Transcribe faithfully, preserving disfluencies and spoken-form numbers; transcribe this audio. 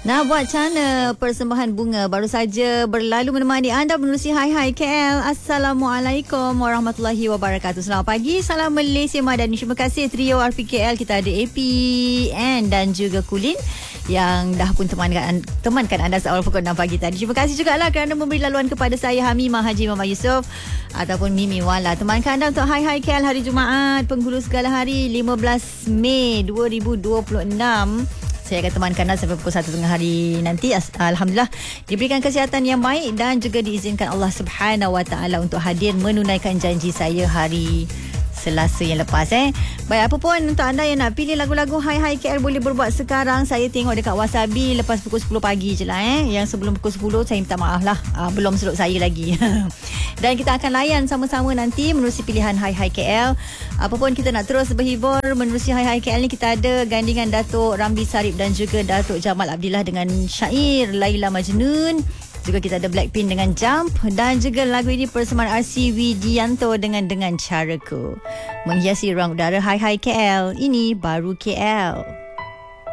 Nah, buat macam persembahan bunga baru saja berlalu menemani anda menerusi Hai Hai K L. Assalamualaikum warahmatullahi wabarakatuh. Selamat pagi, salam Malaysia Madani. Terima kasih trio R P K L. Kita ada A P, N dan juga Kulin yang dah pun temankan, temankan anda seawal pukul enam pagi tadi. Terima kasih juga lah kerana memberi laluan kepada saya Hamimah Haji Mama Yusof ataupun Mimi Wala. Temankan anda untuk Hai Hai K L hari Jumaat, penghulu segala hari, lima belas Mei dua ribu dua puluh enam. Saya akan temankan anda sampai pukul satu tengah hari nanti. Alhamdulillah diberikan kesihatan yang baik dan juga diizinkan Allah Subhanahu Wa Taala untuk hadir menunaikan janji saya hari Selasa yang lepas eh. Baik, apa pun untuk anda yang nak pilih lagu-lagu Hai Hai K L boleh berbuat sekarang. Saya tengok dekat Wasabi lepas pukul sepuluh pagi je lah eh. Yang sebelum pukul sepuluh saya minta maaf lah, uh, belum seluk saya lagi. Dan kita akan layan sama-sama nanti menerusi pilihan Hai Hai K L. Apa pun kita nak terus berhibur menerusi Hai Hai K L ni, kita ada gandingan Datuk Ramli Sarip dan juga Datuk Jamal Abdillah dengan syair Laila Majnun. Juga kita ada Blackpink dengan Jump, dan juga lagu ini persembahan R C Widianto dengan Dengan Caraku, menghiasi ruang udara Hai Hai K L. Ini baru K L.